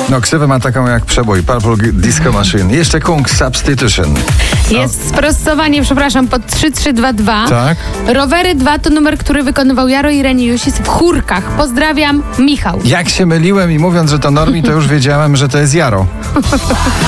No, ksywę ma taką jak przebój. Purple Disco Machine. Jeszcze Kung Substitution. Jest sprostowanie, przepraszam, pod 3322. Tak? Rowery 2 to numer, który wykonywał Jaro i Reni Jusis w chórkach. Pozdrawiam, Michał. Jak się myliłem i mówiąc, że to Normi, to już wiedziałem, że to jest Jaro.